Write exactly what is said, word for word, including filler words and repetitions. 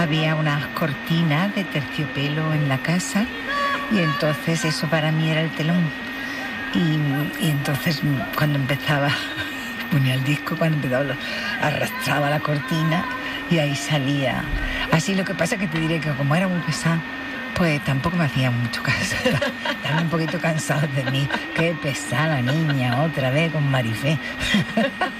había unas cortinas de terciopelo en la casa y entonces eso para mí era el telón. Y, y entonces cuando empezaba, ponía el disco, cuando empezaba lo, arrastraba la cortina y ahí salía. Así, lo que pasa es que te diré que como era muy pesada, pues tampoco me hacía mucho caso. Estaban un poquito cansados de mí. Qué pesada la niña, otra vez con Marifé.